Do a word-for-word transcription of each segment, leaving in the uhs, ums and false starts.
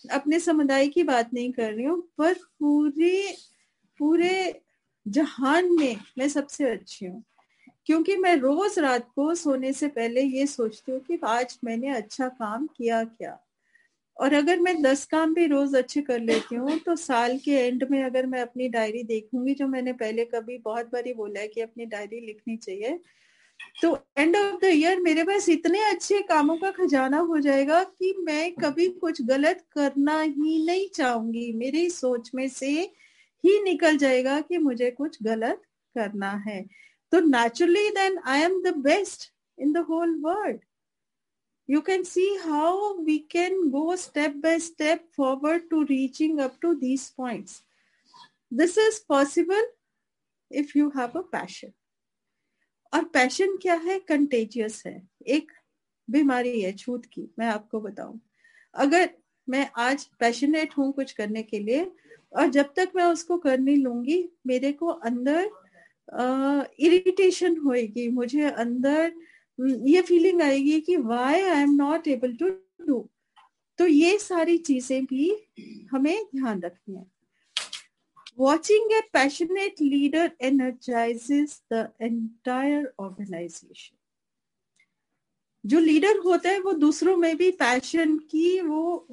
अपने समुदाय की बात नहीं कर रही हूँ, पर पूरे पूरे जहान में मैं सबसे अच्छी हूँ, क्योंकि मैं रोज रात को सोने से पहले ये सोचती हूँ कि आज मैंने अच्छा काम किया क्या। और अगर मैं दस काम भी रोज अच्छे कर लेती हूँ तो साल के एंड में अगर मैं अपनी डायरी देखूंगी, जो मैंने पहले कभी बहुत बारी बोला है कि अपनी डायरी लिखनी चाहिए, तो एंड ऑफ द ईयर मेरे पास इतने अच्छे कामों का खजाना हो जाएगा कि मैं कभी कुछ गलत करना ही नहीं चाहूंगी। मेरी सोच में से ही निकल जाएगा कि मुझे कुछ गलत करना है। तो naturally then I am the best in the whole world. You can see how we can go step by step forward to reaching up to these points. This is possible if you have a passion. और passion क्या है? Contagious है, एक बीमारी है छूत की। मैं आपको बताऊं, अगर मैं आज पैशनेट हूं कुछ करने के लिए और जब तक मैं उसको कर नहीं लूंगी, मेरे को अंदर इरिटेशन uh, होएगी, मुझे अंदर ये फीलिंग आएगी कि why I am not able to do. तो ये सारी चीजें भी हमें ध्यान रखनी है। Watching a passionate leader energizes the entire organization. जो लीडर होता है वो दूसरों में भी पैशन की वो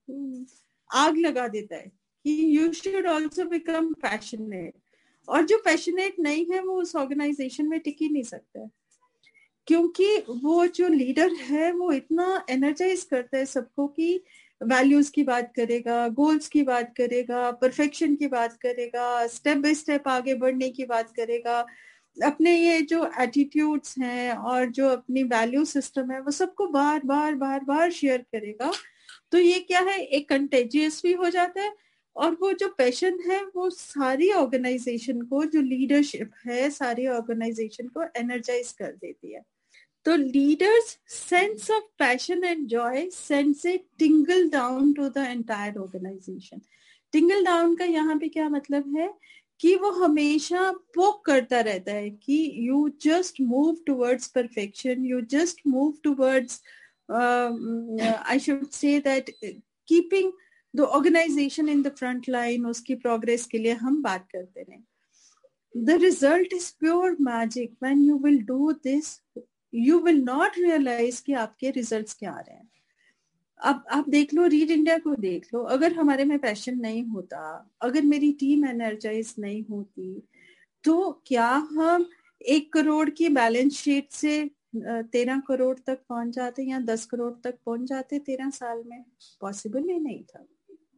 आग लगा देता है कि you should also become passionate. और जो पैशनेट नहीं है वो उस ऑर्गेनाइजेशन में टिक ही नहीं सकता है, क्योंकि वो जो लीडर है वो इतना एनर्जाइज करता है सबको कि वैल्यूज की बात करेगा, गोल्स की बात करेगा, परफेक्शन की बात करेगा, स्टेप बाय स्टेप आगे बढ़ने की बात करेगा, अपने ये जो एटीट्यूड्स हैं और जो अपनी वैल्यू सिस्टम है वो सबको बार बार बार बार शेयर करेगा। तो ये क्या है, एक कंटेजियस भी हो जाता है। और वो जो पैशन है वो सारी ऑर्गेनाइजेशन को, जो लीडरशिप है सारी ऑर्गेनाइजेशन को एनर्जाइज कर देती है। तो leaders sense of passion and Joy sense A टिंगल down to the entire organisation. टिंगल down का यहाँ पे क्या मतलब है कि वो हमेशा पोक करता रहता है कि you just move towards perfection, you just move towards I should say that keeping the organisation in the front line. उसकी प्रोग्रेस के लिए हम बात करते रहे। The result is pure magic. When you will do this you will not realise कि आपके results क्या आ रहे हैं। अब आप देख लो, रीड इंडिया को देख लो, अगर हमारे में पैशन नहीं होता, अगर मेरी टीम एनर्जाइज नहीं होती, तो क्या हम एक करोड़ की बैलेंस शीट से तेरह करोड़ तक पहुंच जाते या दस करोड़ तक पहुंच जाते तेरह साल में? पॉसिबल ही नहीं था।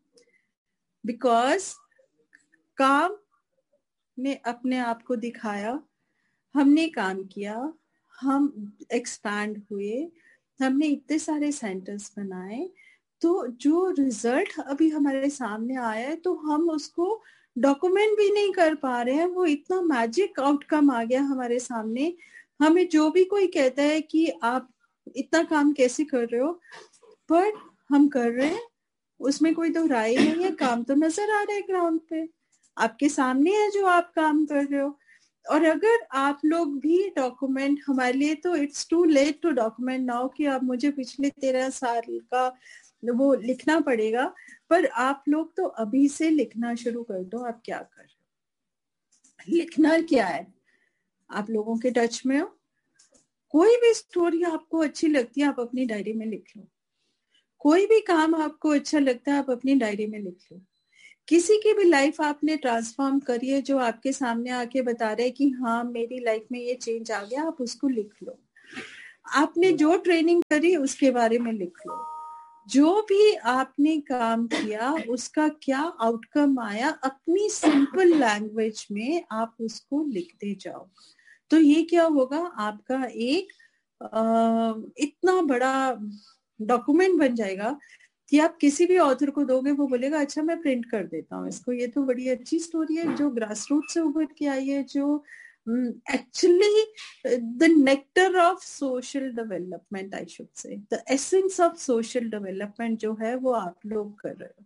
बिकॉज काम ने अपने आप को दिखाया, हमने काम किया, हम एक्सपैंड हुए, हमने इतने सारे सेंटर्स बनाए, तो जो रिजल्ट अभी हमारे सामने आया है तो हम उसको डॉक्यूमेंट भी नहीं कर पा रहे हैं। वो इतना मैजिक आउटकम आ गया हमारे सामने। हमें जो भी कोई कहता है कि आप इतना काम कैसे कर रहे हो, पर हम कर रहे हैं, उसमें कोई तो राय नहीं है। काम तो नजर आ रहा है ग्राउंड पे, आपके सामने है जो आप काम कर रहे हो। और अगर आप लोग भी डॉक्यूमेंट, हमारे लिए तो it's to late to document now कि आप मुझे पिछले तेरह साल का वो लिखना पड़ेगा, पर आप लोग तो अभी से लिखना शुरू कर दो। आप क्या कर रहे हो, लिखना क्या है? आप लोगों के टच में हो, कोई भी स्टोरी आपको अच्छी लगती है आप अपनी डायरी में लिख लो, कोई भी काम आपको अच्छा लगता है आप अपनी डायरी में लिख लो। किसी की भी लाइफ आपने ट्रांसफॉर्म करी है जो आपके सामने आके बता रहे कि हाँ मेरी लाइफ में ये चेंज आ गया, आप उसको लिख लो। आपने जो ट्रेनिंग करी उसके बारे में लिख लो। जो भी आपने काम किया उसका क्या आउटकम आया, अपनी सिंपल लैंग्वेज में आप उसको लिखते जाओ। तो ये क्या होगा, आपका एक आ, इतना बड़ा डॉक्यूमेंट बन जाएगा कि आप किसी भी ऑथर को दोगे वो बोलेगा अच्छा मैं प्रिंट कर देता हूँ इसको, ये तो बड़ी अच्छी स्टोरी है जो ग्रास रूट से उभर के आई है, जो actually the nectar of social development, I should say the essence of social development जो है वो आप लोग कर रहे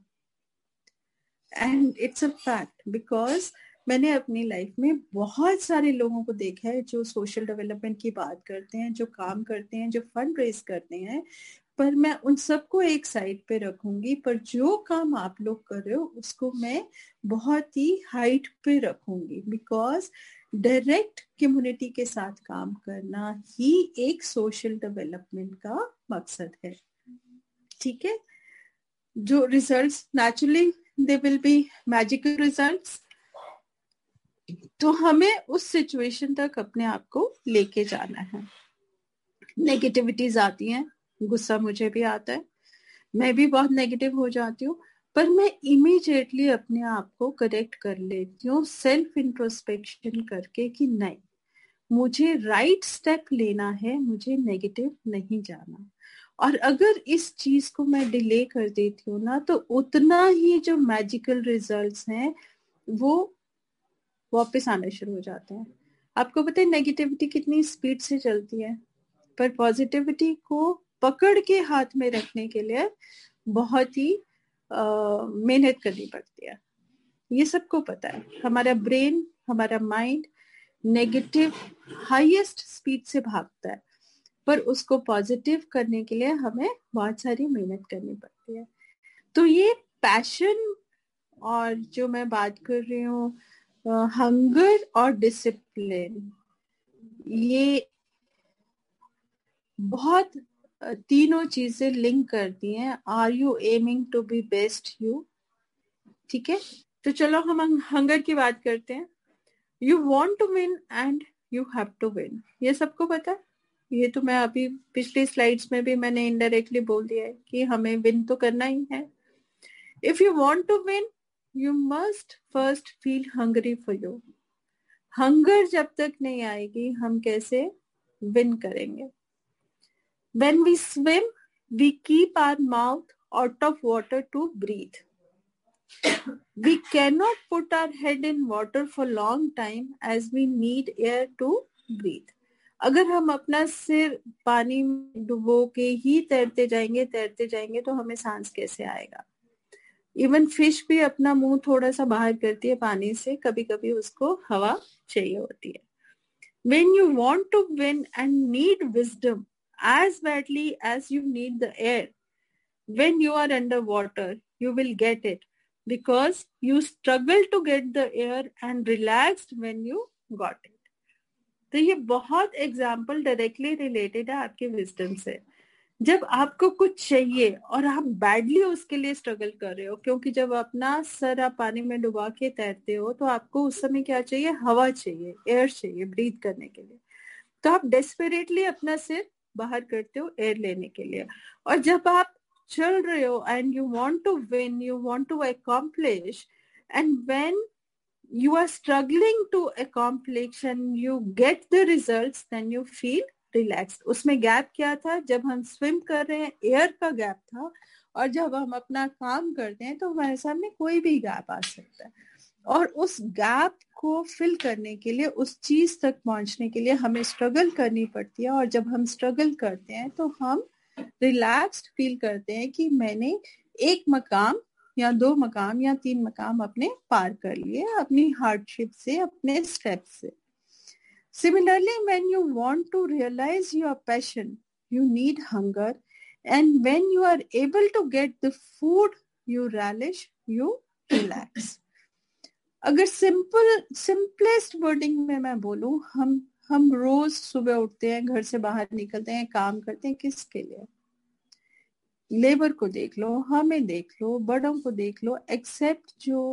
हो। And it's a fact, because मैंने अपनी लाइफ में बहुत सारे लोगों को देखा है जो सोशल डेवलपमेंट की बात करते हैं, जो काम करते हैं, जो फंड रेज करते हैं, पर मैं उन सबको एक साइड पे रखूंगी, पर जो काम आप लोग कर रहे हो उसको मैं बहुत ही हाइट पे रखूंगी, बिकॉज डायरेक्ट कम्युनिटी के साथ काम करना ही एक सोशल डेवलपमेंट का मकसद है। ठीक है, जो results naturally they will be magical results, तो हमें उस सिचुएशन तक अपने आप को लेके जाना है। नेगेटिविटीज आती हैं, गुस्सा मुझे भी आता है, मैं भी बहुत नेगेटिव हो जाती हूँ, पर मैं इमीडिएटली अपने आप को करेक्ट कर लेती हूँ सेल्फ इंट्रोस्पेक्शन करके कि नहीं, मुझे राइट स्टेप लेना है, मुझे नेगेटिव नहीं जाना। और अगर इस चीज को मैं डिले कर देती हूँ ना, तो उतना ही जो मैजिकल रिजल्ट्स हैं वो वापस आने शुरू हो जाते हैं। आपको पता है नेगेटिविटी कितनी स्पीड से चलती है, पर पॉजिटिविटी को पकड़ के हाथ में रखने के लिए बहुत ही मेहनत करनी पड़ती है। ये सबको पता है, हमारा ब्रेन, हमारा माइंड नेगेटिव हाईएस्ट स्पीड से भागता है, पर उसको पॉजिटिव करने के लिए हमें बहुत सारी मेहनत करनी पड़ती है। तो ये पैशन और जो मैं बात कर रही हूँ हंगर और डिसिप्लिन, ये बहुत तीनों चीजें लिंक करती हैं। Are you aiming to be best you? ठीक है, तो चलो हम हंगर की बात करते हैं। You want to win and you have to win, ये सबको पता है। ये तो मैं अभी पिछली स्लाइड्स में भी मैंने इनडायरेक्टली बोल दिया है कि हमें विन तो करना ही है। If you want to win you must first feel Hungary for you. Hunger जब तक नहीं आएगी हम कैसे विन करेंगे? When we swim, we keep our mouth out of water to breathe. We cannot put our head in water for long time as we need air to breathe. अगर हम अपना सिर पानी में डुबो के ही तैरते जाएंगे तैरते जाएंगे तो हमें सांस कैसे आएगा? इवन फिश भी अपना मुंह थोड़ा सा बाहर करती है पानी से, कभी कभी उसको हवा चाहिए होती है। When you want to win and need wisdom as badly as you need the air, when you are underwater, you will get it because you struggle to get the air and relaxed when you got it. तो ये बहुत example directly related है आपके wisdom से। जब आपको कुछ चाहिए और आप बैडली उसके लिए स्ट्रगल कर रहे हो, क्योंकि जब अपना सर आप पानी में डुबा के तैरते हो तो आपको उस समय क्या चाहिए? हवा चाहिए, एयर चाहिए ब्रीथ करने के लिए। तो आप डेस्परेटली अपना सिर बाहर करते हो एयर लेने के लिए। और जब आप चल रहे हो and you want to win, you want to accomplish, and when you are struggling to accomplish and you get the results, then you feel relaxed. उसमें गैप क्या था? जब हम स्विम कर रहे हैं एयर का गैप था, और जब हम अपना काम करते हैं तो हमारे सामने कोई भी गैप आ सकता है। और उस गैप को फिल करने के लिए, उस चीज तक पहुंचने के लिए हमें स्ट्रगल करनी पड़ती है। और जब हम स्ट्रगल करते हैं तो हम रिलैक्स्ड फील करते हैं कि मैंने एक मकाम या दो मकाम या तीन मकाम अपने पार कर लिए अपनी हार्डशिप से, अपने स्टेप से। Similarly, when you want to realize your passion, you need hunger, and when you are able to get the food you relish, you relax. अगर सिंपल सिंपलेस्ट वर्डिंग में मैं बोलूं, हम हम रोज सुबह उठते हैं, घर से बाहर निकलते हैं, काम करते हैं, किसके लिए? लेबर को देख लो, हमें देख लो, बड़ों को देख लो, एक्सेप्ट जो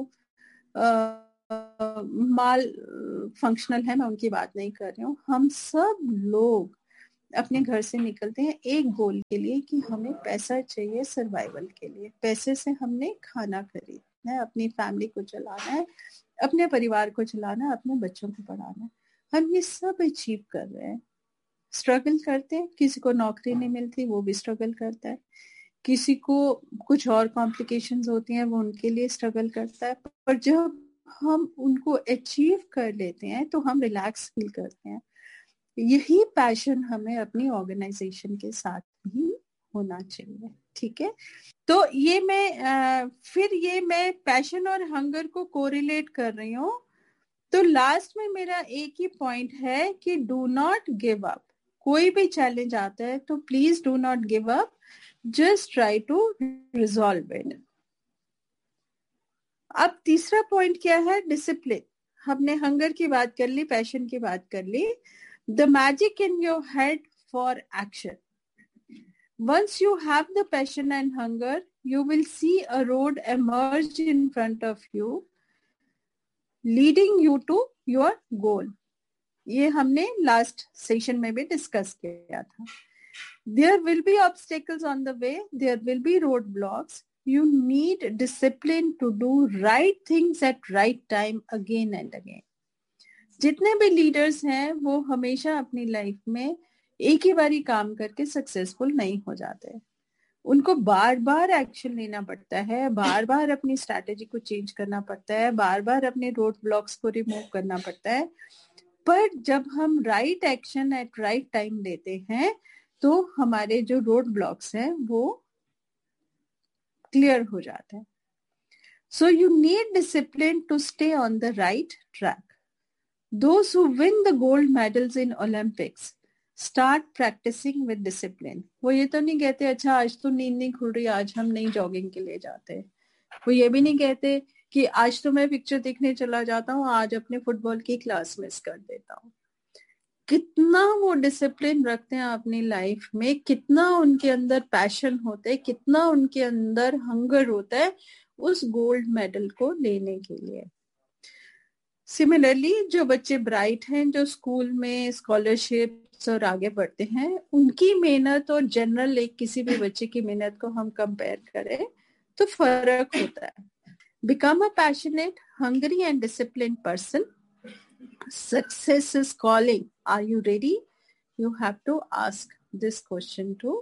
माल फंक्शनल है, मैं उनकी बात नहीं कर रही हूँ। हम सब लोग अपने घर से निकलते हैं एक गोल के लिए कि हमें पैसा चाहिए सर्वाइवल के लिए। पैसे से हमने खाना खरीदना है, अपनी फैमिली को चलाना है, अपने परिवार को चलाना है, अपने बच्चों को पढ़ाना है। हम ये सब अचीव कर रहे हैं, स्ट्रगल करते हैं। किसी को नौकरी नहीं मिलती, वो भी स्ट्रगल करता है। किसी को कुछ और कॉम्प्लिकेशंस होती हैं, वो उनके लिए स्ट्रगल करता है। पर जब हम उनको अचीव कर लेते हैं तो हम रिलैक्स फील करते हैं। यही पैशन हमें अपनी ऑर्गेनाइजेशन के साथ भी होना चाहिए। ठीक है, तो ये मैं आ, फिर ये मैं पैशन और हंगर को कोरिलेट कर रही हूँ। तो लास्ट में मेरा एक ही पॉइंट है कि डू नॉट गिव अप। कोई भी चैलेंज आता है तो please do not give up, just try to resolve it. अब तीसरा पॉइंट क्या है? डिसिप्लिन। हमने हंगर की बात कर ली, पैशन की बात कर ली। The magic in your head for action. Once you have the passion and hunger, you will see a road emerge in front of you, leading you to your goal. ये हमने last session में भी discuss किया था। There will be obstacles on the way. There will be roadblocks. You need discipline to do right things at right time again and again. जितने भी leaders हैं वो हमेशा अपनी लाइफ में एक ही बारी काम करके सक्सेसफुल नहीं हो जाते। उनको बार बार एक्शन लेना पड़ता है, बार बार अपनी स्ट्रैटेजी को चेंज करना पड़ता है, बार बार अपने रोड ब्लॉक्स को रिमूव करना पड़ता है। पर जब हम right action at right time लेते हैं तो हमारे जो रोड ब्लॉक्स हैं वो क्लियर हो जाते हैं। So you need discipline to stay on the right track. Those who win the gold medals in Olympics start practicing with discipline. वो ये तो नहीं कहते अच्छा आज तो नींद नहीं खुल रही, आज हम नहीं जॉगिंग के लिए जाते। वो ये भी नहीं कहते कि आज तो मैं पिक्चर देखने चला जाता हूँ, आज अपने फुटबॉल की क्लास मिस कर देता हूँ। कितना वो डिसिप्लिन रखते हैं अपनी लाइफ में, कितना उनके अंदर पैशन होता है, कितना उनके अंदर हंगर होता है उस गोल्ड मेडल को लेने के लिए। सिमिलरली जो बच्चे ब्राइट हैं, जो स्कूल में स्कॉलरशिप्स और आगे बढ़ते हैं, उनकी मेहनत और जनरल एक किसी भी बच्चे की मेहनत को हम कंपेयर करें तो फर्क होता है। Become a passionate, hungry and discipline person. Success is calling. Are you ready? You have to ask this question to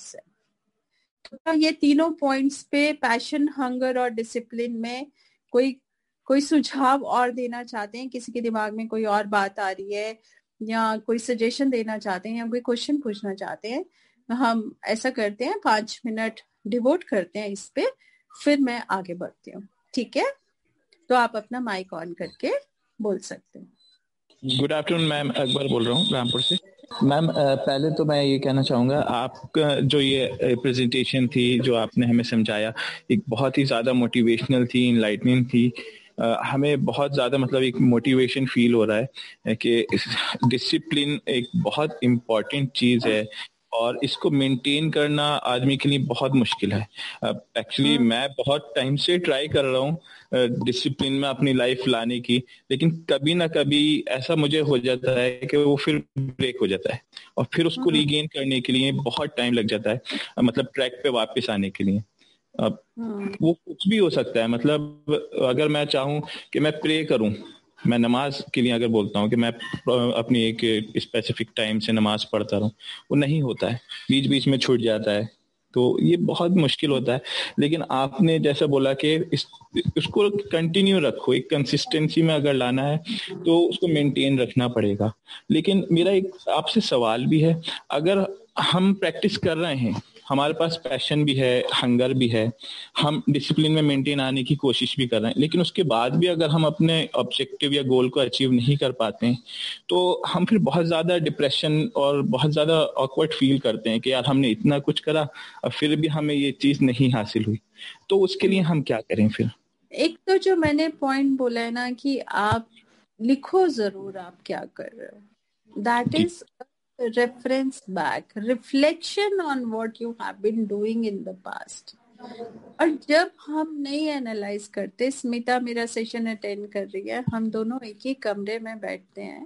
yourself. ये तीनों पॉइंट्स पे पैशन, हंगर और डिसिप्लिन में कोई कोई सुझाव और देना चाहते हैं? किसी के दिमाग में कोई और बात आ रही है या कोई सजेशन देना चाहते हैं या कोई क्वेश्चन पूछना चाहते हैं? हम ऐसा करते हैं, पांच मिनट डिवोट करते हैं इस पे, फिर मैं आगे बढ़ती हूँ। ठीक है, तो आप अपना माइक ऑन करके बोल सकते हैं। गुड आफ्टरनून मैम, अकबर बोल रहा हूँ रामपुर से। मैम पहले तो मैं ये कहना चाहूँगा, आपका जो ये प्रेजेंटेशन थी जो आपने हमें समझाया, एक बहुत ही ज़्यादा मोटिवेशनल थी, इनलाइटनिंग थी। Uh, हमें बहुत ज़्यादा मतलब एक मोटिवेशन फील हो रहा है कि डिसिप्लिन एक बहुत इम्पॉर्टेंट चीज़ है और इसको मेंटेन करना आदमी के लिए बहुत मुश्किल है। एक्चुअली uh, मैं बहुत टाइम से ट्राई कर रहा हूँ डिसिप्लिन uh, में अपनी लाइफ लाने की, लेकिन कभी ना कभी ऐसा मुझे हो जाता है कि वो फिर ब्रेक हो जाता है और फिर उसको रीगेन करने के लिए बहुत टाइम लग जाता है, मतलब ट्रैक पे वापस आने के लिए। अब वो कुछ भी हो सकता है, मतलब अगर मैं चाहूँ कि मैं प्रे करूँ, मैं नमाज के लिए अगर बोलता हूँ कि मैं अपनी एक स्पेसिफिक टाइम से नमाज पढ़ता रहूँ, वो नहीं होता है, बीच बीच में छूट जाता है, तो ये बहुत मुश्किल होता है। लेकिन आपने जैसा बोला कि इस उसको कंटिन्यू रखो, एक कंसिस्टेंसी में अगर लाना है तो उसको मेंटेन रखना पड़ेगा। लेकिन मेरा एक आपसे सवाल भी है, अगर हम प्रैक्टिस कर रहे हैं, हमारे पास पैशन भी है, हंगर भी है, हम डिसिप्लिन में मेंटेन आने की कोशिश भी कर रहे हैं, लेकिन उसके बाद भी अगर हम अपने ऑब्जेक्टिव या गोल को अचीव नहीं कर पाते हैं तो हम फिर बहुत ज़्यादा डिप्रेशन और बहुत ज़्यादा ऑकवर्ड फील करते हैं कि यार हमने इतना कुछ करा और फिर भी हमें ये चीज़ नहीं हासिल हुई। तो उसके लिए हम क्या करें फिर? एक तो जो मैंने पॉइंट बोला है ना कि आप लिखो जरूर आप क्या कर रहे हो, that is reference back, reflection on what you have been doing in the past। और जब हम नहीं एनालाइज करते, स्मिता मेरा सेशन अटेंड कर रही है, हम दोनों एक ही कमरे में बैठते हैं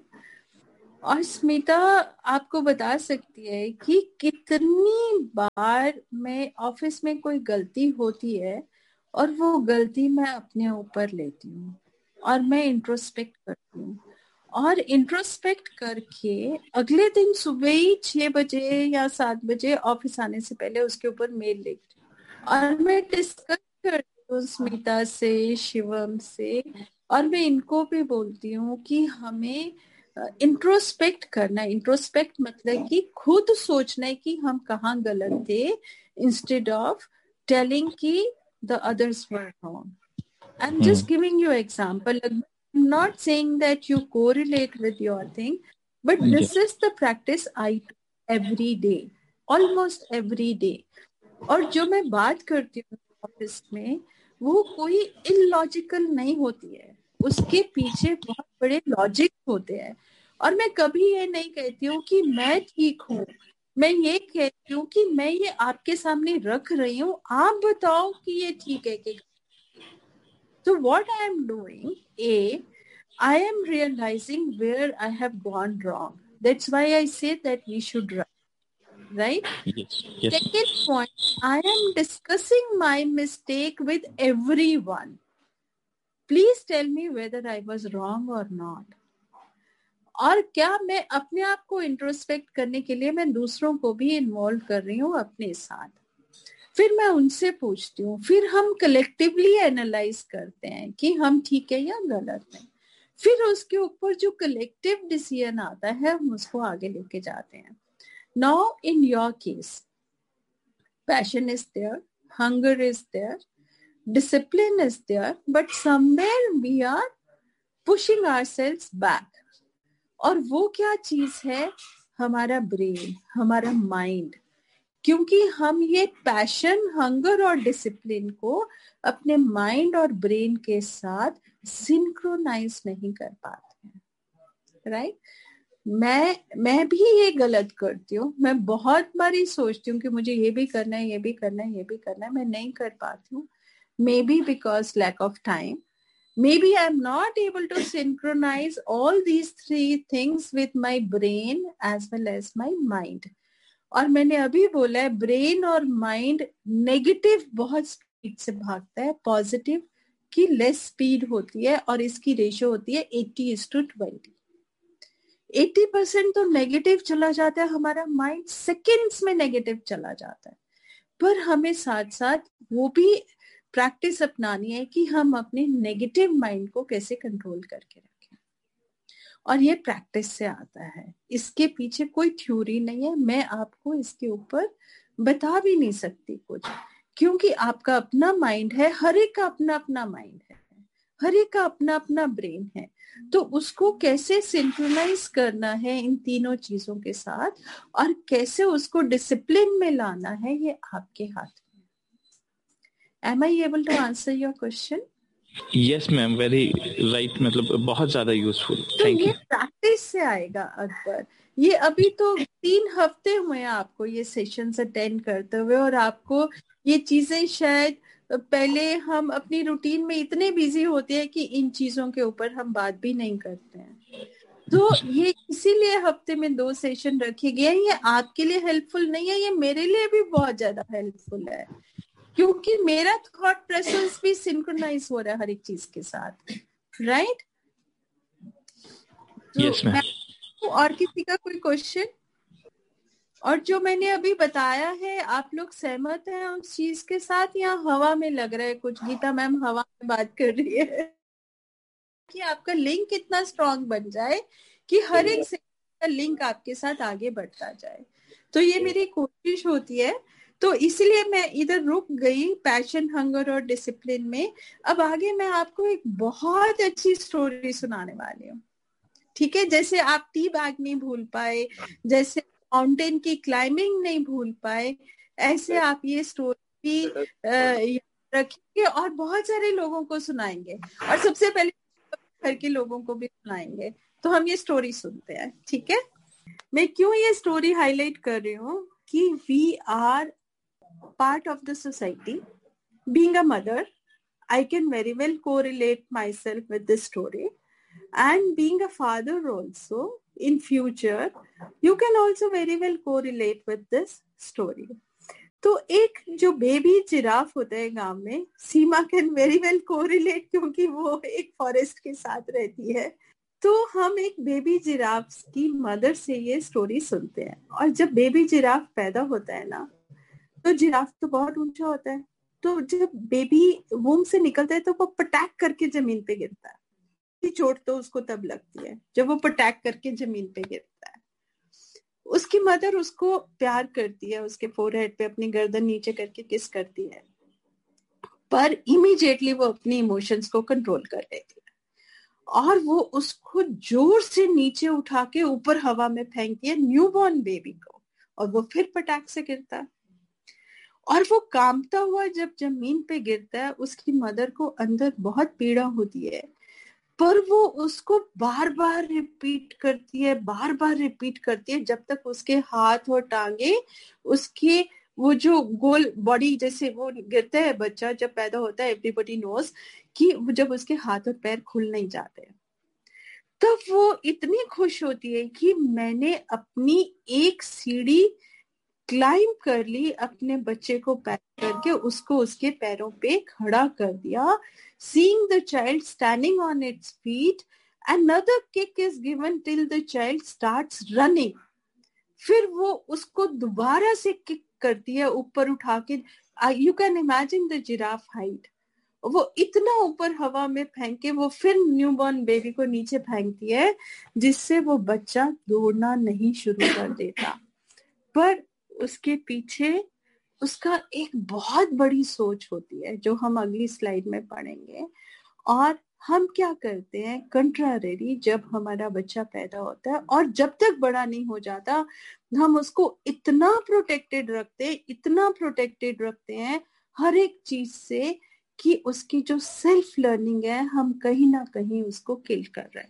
और स्मिता आपको बता सकती है कि कितनी बार मैं ऑफिस में कोई गलती होती है और वो गलती मैं अपने ऊपर लेती हूँ और मैं इंट्रोस्पेक्ट करती हूँ और इंट्रोस्पेक्ट करके अगले दिन सुबह ही छह बजे या सात बजे ऑफिस आने से पहले उसके ऊपर मेल लिखती हूँ और मैं डिस्कस करती हूँ स्मिता से, शिवम से, और मैं इनको भी बोलती हूँ कि हमें इंट्रोस्पेक्ट करना है। इंट्रोस्पेक्ट मतलब कि खुद सोचना है कि हम कहाँ गलत थे, इंस्टेड ऑफ टेलिंग कि the others were wrong. I am just giving you example. I'm not saying that you correlate with your thing, but this is the practice I do. Every day, almost every day. और जो मैं बात करती हूँ office में वो कोई illogical नहीं होती है, उसके पीछे बहुत बड़े लॉजिक होते हैं। और मैं कभी ये नहीं कहती हूँ कि मैं ठीक हूँ, मैं ये कहती हूँ कि मैं ये आपके सामने रख रही हूँ, आप बताओ कि ये ठीक है कि। तो what I am doing, A I am realizing where I have gone wrong. That's why I say that we should write, right? Yes, yes. Second point, I am discussing my mistake with everyone. Please tell me whether I was wrong or not. और क्या मैं अपने आप को introspect करने के लिए मैं दूसरों को भी इन्वॉल्व कर रही हूँ अपने साथ। फिर मैं उनसे पूछती हूँ, फिर हम कलेक्टिवली एनालाइज करते हैं कि हम ठीक है या गलत है। फिर उसके ऊपर जो कलेक्टिव डिसीजन आता है हम उसको आगे लेके जाते हैं। Now in your case, passion is there, hunger is there, discipline is there, but somewhere we are pushing ourselves back. और वो क्या चीज है? हमारा ब्रेन, हमारा माइंड। क्योंकि हम ये पैशन, हंगर और डिसिप्लिन को अपने माइंड और ब्रेन के साथ सिंक्रोनाइज नहीं कर पाते हैं, राइट? मैं मैं भी ये गलत करती हूँ। मैं बहुत बारी सोचती हूँ कि मुझे ये भी करना है, ये भी करना है, ये भी करना है, मैं नहीं कर पाती हूँ। May be because lack of time, maybe I'm not able to synchronize all these three things with my brain as well as my mind. और मैंने अभी बोला है ब्रेन और माइंड नेगेटिव बहुत स्पीड से भागता है, पॉजिटिव की लेस स्पीड होती है और इसकी रेशियो होती है eighty is to twenty. Eighty percent तो नेगेटिव चला जाता है हमारा माइंड, सेकेंड्स में नेगेटिव चला जाता है। पर हमें साथ साथ वो भी प्रैक्टिस अपनानी है कि हम अपने नेगेटिव माइंड को कैसे कंट्रोल करके रखें। और ये प्रैक्टिस से आता है, इसके पीछे कोई थ्योरी नहीं है। मैं आपको इसके ऊपर बता भी नहीं सकती कुछ, क्योंकि आपका अपना माइंड है, हर एक का अपना अपना माइंड है, हर एक का अपना अपना ब्रेन है। तो उसको कैसे सिंक्रोनाइज करना है इन तीनों चीजों के साथ और कैसे उसको डिसिप्लिन में लाना है, ये आपके हाथ में। Am I able to answer your question? Yes, ma'am. Very right. मतलब बहुत ज्यादा यूजफुल। तो ये प्रैक्टिस से आएगा अकबर। ये अभी तो तीन हफ्ते हुए हैं आपको ये सेशंस अटेंड करते हुए, और आपको ये चीजें शायद पहले हम अपनी रूटीन में इतने बिजी होते हैं कि इन चीजों के ऊपर हम बात भी नहीं करते हैं। तो ये इसीलिए हफ्ते में दो सेशन रखे गए हैं। ये आपके लिए हेल्पफुल नहीं है, ये मेरे लिए भी बहुत ज्यादा हेल्पफुल है, क्योंकि मेरा थॉट प्रोसेस भी सिंक्रोनाइज हो रहा है हर एक चीज के साथ, राइट? Yes ma'am. और किसी का कोई क्वेश्चन? और जो मैंने अभी बताया है आप लोग सहमत हैं उस चीज के साथ, या हवा में लग रहा है कुछ? गीता मैम हवा में बात कर रही है कि आपका लिंक इतना स्ट्रांग बन जाए कि हर एक से का लिंक आपके साथ आगे बढ़ता जाए। तो ये मेरी कोशिश होती है, तो इसलिए मैं इधर रुक गई पैशन, हंगर और डिसिप्लिन में। अब आगे मैं आपको एक बहुत अच्छी स्टोरी सुनाने वाली हूँ, ठीक है? जैसे आप टी बैग नहीं भूल पाए, जैसे माउंटेन की क्लाइंबिंग नहीं भूल पाए, ऐसे आप ये स्टोरी रखेंगे और बहुत सारे लोगों को सुनाएंगे, और सबसे पहले घर के लोगों को भी सुनाएंगे। तो हम ये स्टोरी सुनते हैं, ठीक है? मैं क्यों ये स्टोरी हाईलाइट कर रही हूँ कि we are part of the society. Being a mother, I can very well correlate myself with this story, and being a father also in future, you can also very well correlate with this story. तो एक जो baby giraffe होता है गांव में, सीमा can very well correlate क्योंकि वो एक फॉरेस्ट के साथ रहती है। तो हम एक बेबी जिराफ की मदर से ये स्टोरी सुनते हैं, और जब बेबी जिराफ पैदा होता है ना, तो जिराफ तो बहुत ऊंचा होता है, तो जब बेबी वूम से निकलता है तो वो पटैक करके जमीन पे गिरता है। चोट तो उसको तब लगती है जब वो पटैक करके जमीन पे गिरता है। उसकी मदर उसको प्यार करती है, उसके फोरहेड पे अपनी गर्दन नीचे करके किस करती है, पर इमीडिएटली वो अपनी इमोशंस को कंट्रोल कर लेती है और वो उसको जोर से नीचे उठा के ऊपर हवा में फेंकती है न्यूबॉर्न बेबी को, और वो फिर पटाख से गिरता है। और वो कांपता हुआ जब जमीन पे गिरता है, उसकी मदर को अंदर बहुत पीड़ा होती है, पर वो उसको बार बार रिपीट करती है, बार बार रिपीट करती है, जब तक उसके हाथ और टांगे, उसके वो जो गोल बॉडी, जैसे वो गिरता है बच्चा जब पैदा होता है, एवरीबॉडी नोज कि जब उसके हाथ और पैर खुल नहीं जाते, तब वो इतनी खुश होती है कि मैंने अपनी एक सीढ़ी क्लाइम कर ली, अपने बच्चे को पैक करके उसको उसके पैरों पे खड़ा कर दिया। Seeing the child standing on its feet, another kick is given till the child starts running. फिर वो उसको दोबारा से किक करती है ऊपर उठा के। You can imagine the giraffe height, वो इतना ऊपर हवा में फेंक के वो फिर न्यूबॉर्न बेबी को नीचे फेंकती है, जिससे वो बच्चा दौड़ना नहीं शुरू कर देता। पर उसके पीछे उसका एक बहुत बड़ी सोच होती है, जो हम अगली स्लाइड में पढ़ेंगे। और हम क्या करते हैं कंट्रारी, जब हमारा बच्चा पैदा होता है और जब तक बड़ा नहीं हो जाता, हम उसको इतना प्रोटेक्टेड रखते हैं, इतना प्रोटेक्टेड रखते हैं हर एक चीज से, कि उसकी जो सेल्फ लर्निंग है हम कहीं ना कहीं उसको किल कर रहे हैं।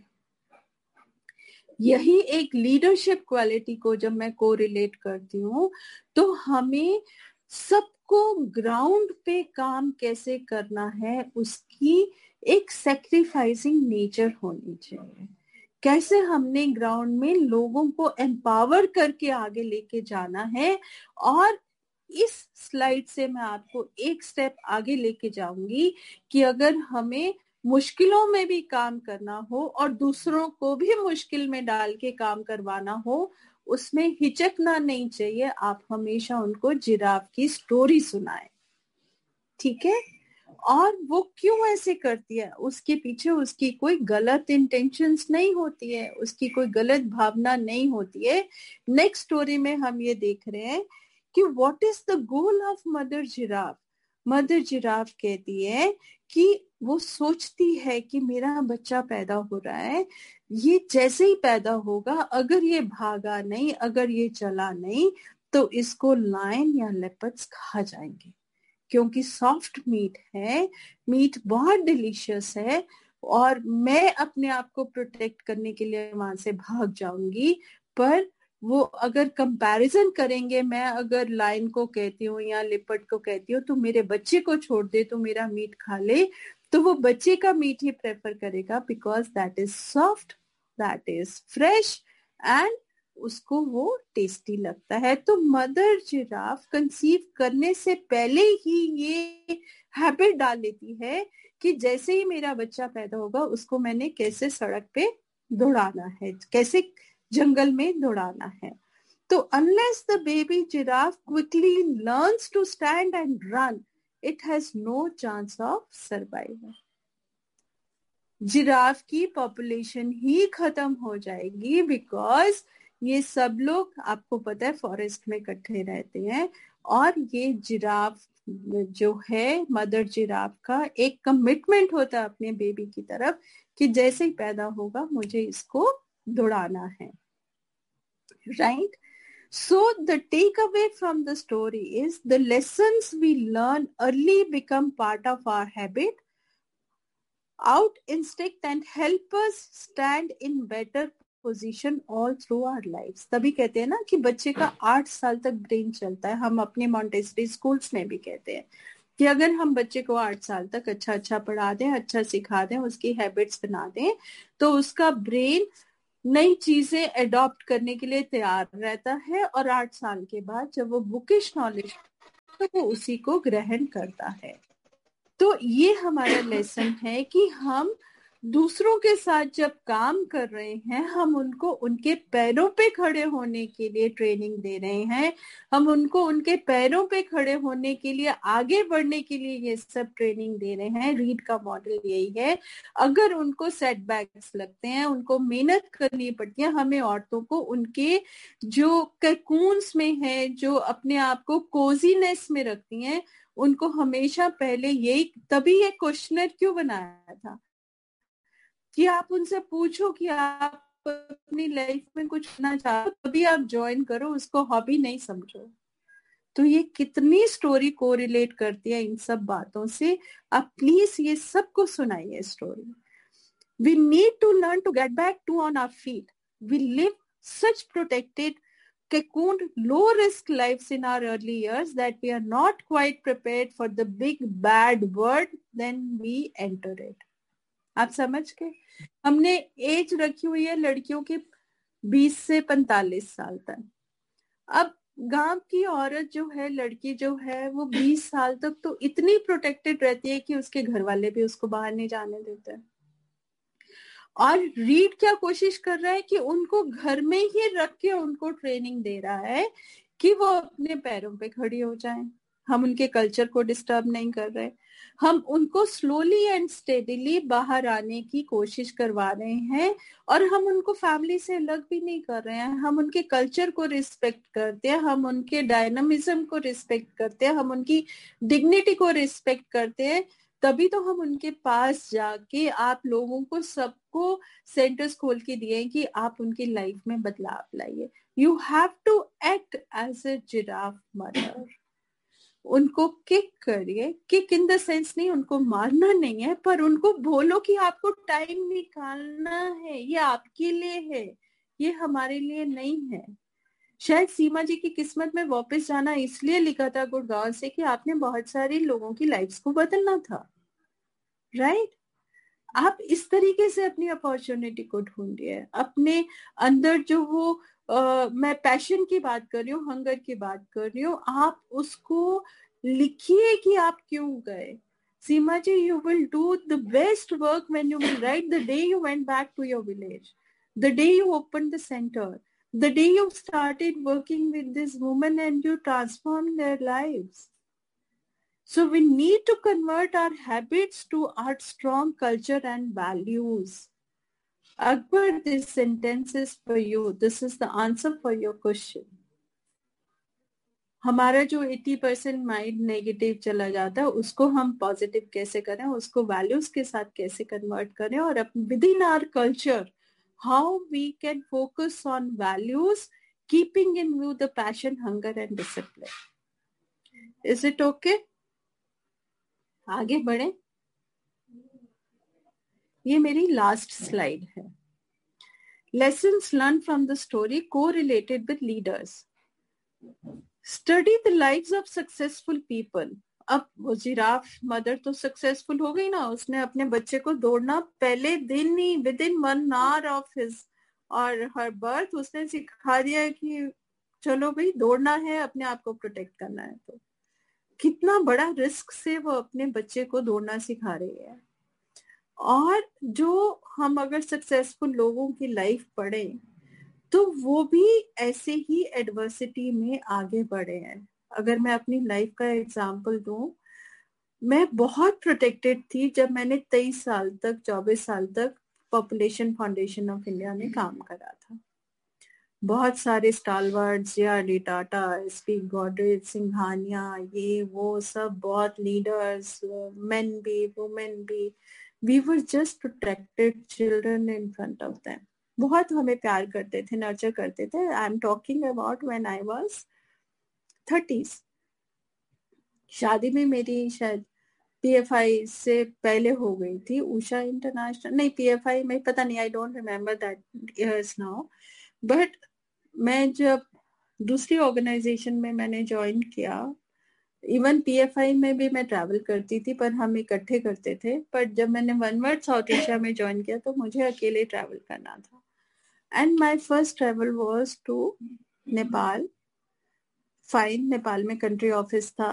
यही एक लीडरशिप क्वालिटी को जब मैं को रिलेट करती हूँ, तो हमें सबको ग्राउंड पे काम कैसे करना है उसकी एक सैक्रिफाइसिंग नेचर होनी चाहिए। कैसे हमने ग्राउंड में लोगों को एम्पावर करके आगे लेके जाना है। और इस स्लाइड से मैं आपको एक स्टेप आगे लेके जाऊंगी कि अगर हमें मुश्किलों में भी काम करना हो और दूसरों को भी मुश्किल में डाल के काम करवाना हो, उसमें हिचकना नहीं चाहिए। आप हमेशा उनको जिराफ की स्टोरी सुनाएं, ठीक है। और वो क्यों ऐसे करती है, उसके पीछे उसकी कोई गलत इंटेंशंस नहीं होती है, उसकी कोई गलत भावना नहीं होती है। नेक्स्ट स्टोरी में हम ये देख रहे हैं कि what is the goal of mother giraffe. Mother giraffe कहती है कि वो सोचती है कि मेरा बच्चा पैदा हो रहा है, ये जैसे ही पैदा होगा, अगर ये भागा नहीं, अगर ये चला नहीं, तो इसको लायन या लेपर्ड्स खा जाएंगे, क्योंकि सॉफ्ट मीट है, मीट बहुत डिलीशियस है, और मैं अपने आप को प्रोटेक्ट करने के लिए वहां से भाग जाऊंगी। पर वो अगर कंपैरिजन करेंगे, मैं अगर लायन को कहती हूँ या लिपर्ड को कहती हूँ तो मेरे बच्चे को छोड़ दे, तो मेरा मीट खा ले, तो वो बच्चे का मीट ही प्रेफर करेगा, because that is soft, that is fresh, and उसको वो टेस्टी लगता है। तो मदर जिराफ कंसीव करने से पहले ही ये हैबिट डाल लेती है कि जैसे ही मेरा बच्चा पैदा होगा, उसको मैंने कैसे सड़क पे दौड़ाना है, कैसे जंगल में दौड़ाना है। तो unless the baby giraffe quickly learns to stand and run, it has no chance of survival. Giraffe की पॉपुलेशन ही खत्म हो जाएगी, बिकॉज ये सब लोग, आपको पता है, फॉरेस्ट में इकट्ठे रहते हैं, और ये जिराफ जो है, मदर जिराफ का एक कमिटमेंट होता है अपने बेबी की तरफ कि जैसे ही पैदा होगा मुझे इसको दौड़ाना है, right. So the takeaway from the story is the lessons we learn early become part of our habit, out instinct, and help us stand in better position all through our lives. तभी कहते हैं ना कि बच्चे का आठ साल तक ब्रेन चलता है। हम अपने मॉन्टेसरी स्कूल्स में भी कहते हैं कि अगर हम बच्चे को आठ साल तक अच्छा अच्छा पढ़ा दें, अच्छा सिखा दें, उसकी हैबिट्स बना दें, तो उसका ब्रेन नई चीजें एडॉप्ट करने के लिए तैयार रहता है, और आठ साल के बाद जब वो बुकिश नॉलेज, तो वो उसी को ग्रहण करता है। तो ये हमारा लेसन है कि हम दूसरों के साथ जब काम कर रहे हैं, हम उनको उनके पैरों पे खड़े होने के लिए ट्रेनिंग दे रहे हैं, हम उनको उनके पैरों पे खड़े होने के लिए, आगे बढ़ने के लिए ये सब ट्रेनिंग दे रहे हैं। रीड का मॉडल यही है। अगर उनको सेटबैक्स लगते हैं, उनको मेहनत करनी पड़ती है, हमें औरतों को उनके जो कैकून्स में है, जो अपने आप को कोजीनेस में रखती हैं, उनको हमेशा पहले यही, तभी ये क्वेश्चनर क्यों बनाया था कि आप उनसे पूछो कि आप अपनी लाइफ में कुछ करना चाहो तभी आप ज्वाइन करो, उसको हॉबी नहीं समझो। तो ये कितनी स्टोरी कोरिलेट करती है इन सब बातों से। आप प्लीज ये सबको सुनाइए story. We need to learn to get back to on our feet. We live such protected, cocooned, low-risk lives in our early years that we are not quite prepared for the big bad world when we enter it. आप समझ के हमने as रखी हुई है लड़कियों की बीस से पैंतालीस साल तक। अब गांव की औरत जो है, लड़की जो है, वो बीस साल तक तो इतनी प्रोटेक्टेड रहती है कि उसके घर वाले भी उसको बाहर नहीं जाने देते हैं। और रीड क्या कोशिश कर रहा है कि उनको घर में ही रख के उनको ट्रेनिंग दे रहा है कि वो अपने पैरों पे खड़ी हो जाएं। हम उनके कल्चर को डिस्टर्ब नहीं कर रहे, हम उनको स्लोली एंड स्टेडीली बाहर आने की कोशिश करवा रहे हैं। और हम उनको फैमिली से अलग भी नहीं कर रहे हैं, हम उनके कल्चर को रिस्पेक्ट करते हैं, हम उनके डायनामिज्म को रिस्पेक्ट करते हैं, हम उनकी डिग्निटी को रिस्पेक्ट करते हैं। तभी तो हम उनके पास जाके आप लोगों को सबको सेंटर्स खोल के दिए कि आप उनकी लाइफ में बदलाव लाइए। You have to act as a giraffe mother. उनको किक करिए, किक इन द सेंस नहीं, उनको मारना नहीं है, पर उनको बोलो कि आपको टाइम निकालना है, ये आपके लिए है, ये हमारे लिए नहीं है। शायद सीमा जी की किस्मत में वापस जाना इसलिए लिखा था गुड़गांव से कि आपने बहुत सारे लोगों की लाइफ्स को बदलना था, राइट? आप इस तरीके से अपनी अपॉर्चुनिटी को ढूंढिए। अपने अंदर जो वो Uh, मैं पैशन की बात कर रही हूँ, हंगर की बात कर रही हूँ, आप उसको लिखिए कि आप क्यों गए। सीमा जी, you will do the best work when you will write the day you went back to your village, the day you opened the center, the day you started working with this woman and you transformed their lives. So we need to convert our habits to our strong culture and values. Akbar, this sentence is for you. This is the answer for your question. हमारा जो अस्सी percent mind negative चला जाता है उसको हम positive कैसे करें, उसको वैल्यूज के साथ कैसे कन्वर्ट करें, और with in our culture how we can focus on values keeping in view the passion, hunger and discipline. Is it okay? आगे बढ़े। ये मेरी लास्ट स्लाइड है। Lessons learned from the story correlated with leaders. Study the lives of successful people. अब वो giraffe mother तो successful हो गई ना, उसने अपने बच्चे को दौड़ना पहले दिन ही with in one hour of his और हर बर्थ उसने सिखा दिया कि चलो भाई दौड़ना है, अपने आप को प्रोटेक्ट करना है। तो कितना बड़ा रिस्क से वो अपने बच्चे को दौड़ना सिखा रही है। और जो हम अगर सक्सेसफुल लोगों की लाइफ पढ़े तो वो भी ऐसे ही एडवर्सिटी में आगे बढ़े हैं। अगर मैं अपनी लाइफ का एग्जांपल दूं, मैं बहुत प्रोटेक्टेड थी जब मैंने तेईस साल तक चौबीस साल तक पॉपुलेशन फाउंडेशन ऑफ इंडिया में काम करा था। बहुत सारे स्टालवर्ड्स, जे.आर.डी. टाटा, एस.पी. गोडरेज, सिंघानिया, ये वो सब बहुत लीडर्स, मेन भी वुमेन भी, we were just protected children in front of them. बहुत हमें प्यार करते थे, नर्चर करते थे। I am talking about when I was thirties. शादी में मेरी शायद पीएफआई से पहले हो गई थी, उषा इंटरनेशनल, नहीं पीएफआई में, पता नहीं, I don't remember that years now. But मैं जब दूसरी ऑर्गेनाइजेशन में मैंने ज्वाइन किया, इवन पीएफआई में भी मैं ट्रैवल करती थी पर हम इकट्ठे करते थे, पर जब मैंने वन वर्ड साउथ एशिया में ज्वाइन किया तो मुझे अकेले ट्रैवल करना था। And my first travel was to Nepal. Fine, Nepal में कंट्री ऑफिस था,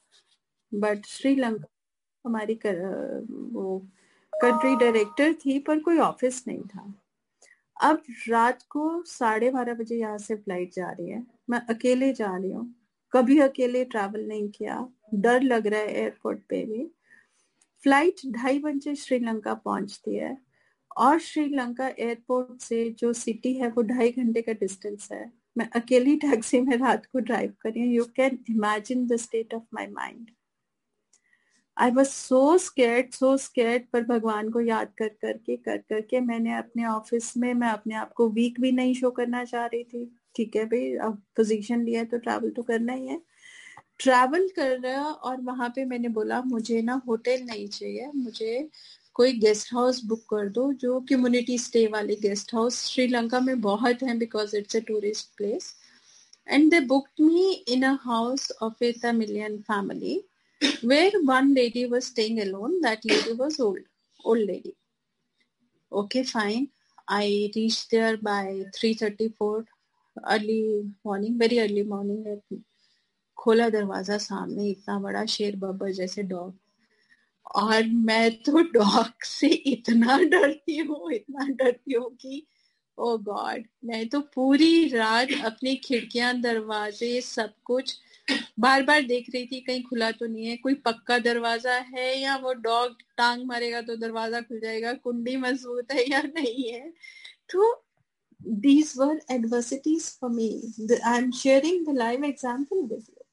बट श्रीलंका हमारी कर, वो कंट्री डायरेक्टर थी पर कोई ऑफिस नहीं था। अब रात को साढ़े बारह बजे यहाँ से फ्लाइट जा रही है, मैं अकेले जा रही हूँ, कभी अकेले ट्रैवल नहीं किया, डर लग रहा है एयरपोर्ट पे भी। फ्लाइट ढाई बजे श्रीलंका पहुंचती है और श्रीलंका एयरपोर्ट से जो सिटी है वो ढाई घंटे का डिस्टेंस है। मैं अकेली टैक्सी में रात को ड्राइव कर रही हूँ। You can imagine the state of my mind. I was so scared so scared पर भगवान को याद कर करके कर करके मैंने अपने ऑफिस में, मैं अपने आप को वीक भी नहीं शो करना चाह रही थी। ठीक है भाई, अब पोजीशन लिया है तो ट्रैवल तो करना ही है। ट्रैवल कर रहा, और वहां पे मैंने बोला मुझे ना होटल नहीं चाहिए, मुझे कोई गेस्ट हाउस बुक कर दो, जो कम्युनिटी स्टे वाले गेस्ट हाउस श्रीलंका में बहुत हैं because it's a tourist place. And they booked me in a house of A Tamilian family where one lady was staying alone. That lady was old, old lady. Okay, fine. I reached there by three thirty-four, early morning, very early morning. खोला दरवाजा, सामने इतना बड़ा शेर बब्बर जैसे dog, और मैं तो डॉग से इतना डरती हूँ, इतना डरती हूँ कि ओ गॉड, मैं तो पूरी रात अपनी खिड़कियां, दरवाजे, सब कुछ बार बार देख रही थी कहीं खुला तो नहीं है, कोई पक्का दरवाजा है या वो डॉग टांग मारेगा तो दरवाजा खुल जाएगा, कुंडी मजबूत है या नहीं है। तो these were adversities for me. I am sharing the live example with you.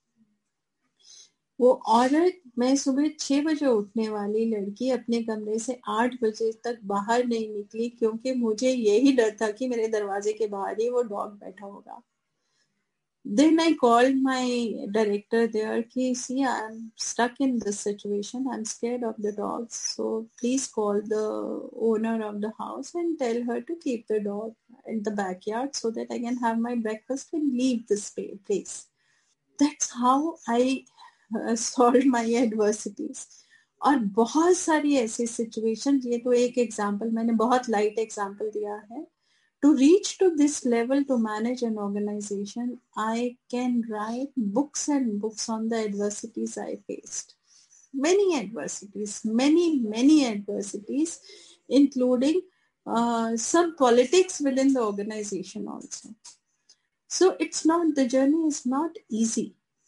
वो औरत, मैं सुबह छह बजे उठने वाली लड़की, अपने कमरे से आठ बजे तक बाहर नहीं निकली क्योंकि मुझे यही डर था कि मेरे दरवाजे के बाहर ही वो डॉग बैठा होगा। Then I called my director there कि see, I'm stuck in this situation, I'm scared of the dogs, so please call the owner of the house and tell her to keep the dog in the backyard so that I can have my breakfast and leave this place. That's how I uh, solved my adversities. और बहुत सारी ऐसी situation, ये तो एक example, मैंने बहुत light example दिया है। To reach to this level, to manage an organization, I can write books and books on the adversities I faced. Many adversities, many, many adversities, including uh, some politics within the organization also. So it's not, the journey is not easy.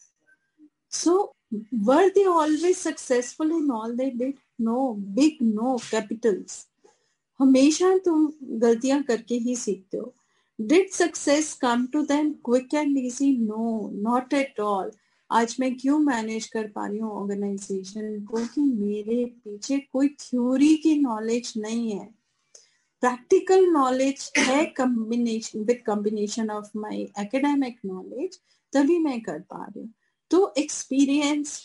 So were they always successful in all they did? No, big no, capitals. हमेशा तुम गलतियां करके ही सीखते हो। Did success come to them quick and easy? No, not at all. आज मैं क्यों manage कर पा रही हूँ ऑर्गेनाइजेशन को कि मेरे पीछे कोई थ्योरी की नॉलेज नहीं है, प्रैक्टिकल नॉलेज है, combination with combination of my academic knowledge, तभी मैं कर पा रही हूँ। तो एक्सपीरियंस,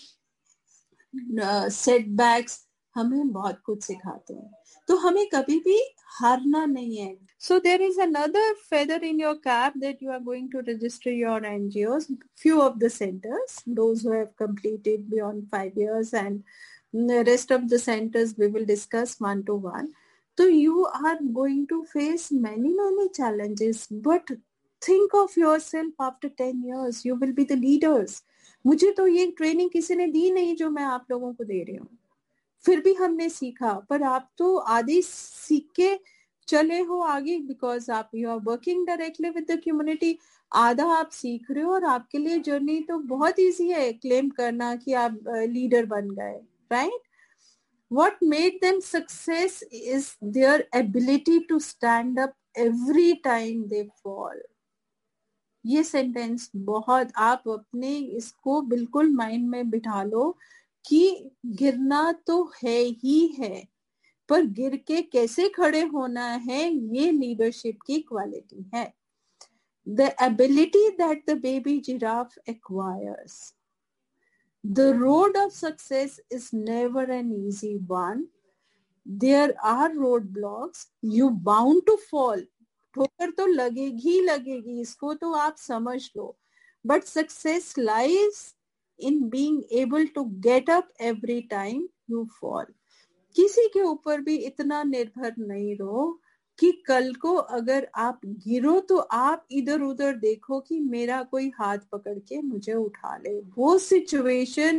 सेटबैक्स हमें बहुत कुछ सिखाते हैं, तो हमें कभी भी हारना नहीं है। So there is another feather in your cap that you are going to register your N G Os, few of the centers, those who have completed beyond five years, and the rest of the centers we will discuss one to one. So you are going to face many many challenges, but think of yourself after ten years, you will be the leaders. मुझे तो ये training किसी ने दी नहीं जो मैं आप लोगों को दे रही हूँ, फिर भी हमने सीखा, पर आप तो आधे सीख के चले हो आगे, बिकॉज आप you are working directly with the community, आधा आप सीख रहे हो, और आपके लिए जर्नी तो बहुत इजी है क्लेम करना कि आप लीडर uh, बन गए, right. What made them success is their ability to stand up every time they fall. ये सेंटेंस बहुत, आप अपने इसको बिल्कुल माइंड में बिठा लो कि गिरना तो है ही है, पर गिर के कैसे खड़े होना है, ये लीडरशिप की क्वालिटी है। The ability that the baby giraffe acquires. The road of success is never an easy one. There are roadblocks. You bound to fall. ठोकर तो लगेगी लगेगी, इसको तो आप समझ लो, but success lies in being able to get up every time you fall. किसी के ऊपर भी इतना निर्भर नहीं रहो कि कल को अगर आप गिरो तो आप इधर उधर देखो कि मेरा कोई हाथ पकड़ के मुझे उठा ले। वो सिचुएशन